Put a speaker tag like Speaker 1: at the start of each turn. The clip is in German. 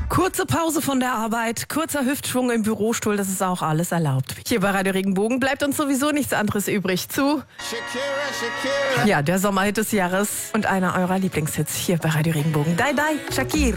Speaker 1: Kurze Pause von der Arbeit, kurzer Hüftschwung im Bürostuhl, das ist auch alles erlaubt. Hier bei Radio Regenbogen bleibt uns sowieso nichts anderes übrig zu... Ja, der Sommerhit des Jahres und einer eurer Lieblingshits hier bei Radio Regenbogen. Dai Dai, Shakira.